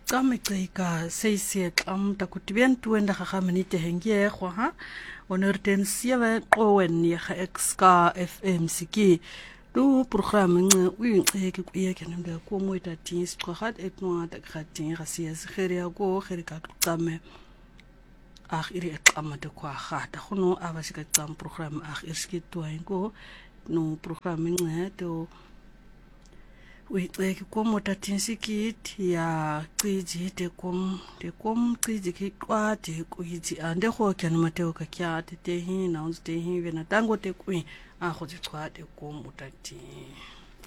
Kameka seisi klam takutibien tuenda khamenite hengie ha onerten sieve qowen ya XK FM siki du program nge uyi ke kuye kenembe ko moita tins qhat etno ta khatin rasiya khiriya go khirika qame iri qamate kwa khata khono abashika qam program irski toingo no program nge to uyixeke komota tinsikit ya ciji te kom ciji ki kwate kuyithi ande kho kyana mateo ka kyate te hi na unste hi vena tango te kui a kho tswate komota ti